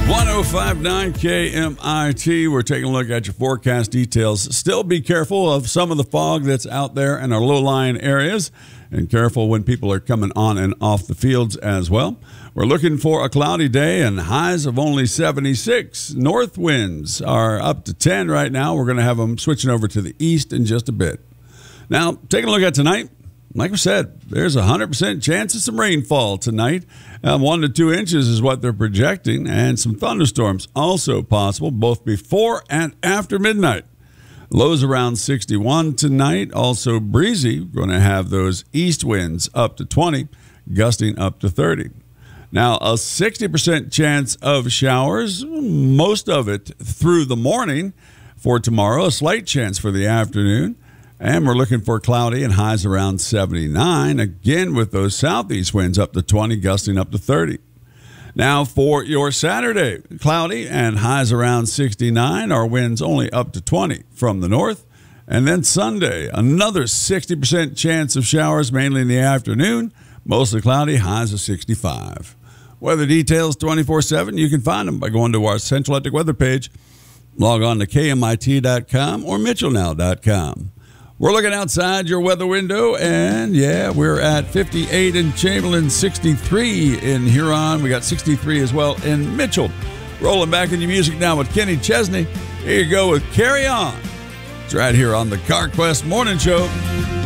1059 KMIT. We're taking a look at your forecast details. Still be careful of some of the fog that's out there in our low-lying areas, and careful when people are coming on and off the fields as well. We're looking for a cloudy day and highs of only 76. North winds are up to 10 right now. We're going to have them switching over to the east in just a bit. Now, taking a look at tonight. Like I said, there's a 100% chance of some rainfall tonight. 1 to 2 inches is what they're projecting, and some thunderstorms also possible both before and after midnight. Lows around 61 tonight, also breezy. We're going to have those east winds up to 20, gusting up to 30. Now, a 60% chance of showers, most of it through the morning for tomorrow, a slight chance for the afternoon. And we're looking for cloudy and highs around 79, again with those southeast winds up to 20, gusting up to 30. Now for your Saturday, cloudy and highs around 69, our winds only up to 20 from the north. And then Sunday, another 60% chance of showers, mainly in the afternoon, mostly cloudy, highs of 65. Weather details 24/7, you can find them by going to our Central Electric weather page. Log on to KMIT.com or MitchellNow.com. We're looking outside your weather window, and yeah, we're at 58 in Chamberlain, 63 in Huron. We got 63 as well in Mitchell. Rolling back in your music now with Kenny Chesney. Here you go with Carry On. It's right here on the CarQuest Morning Show.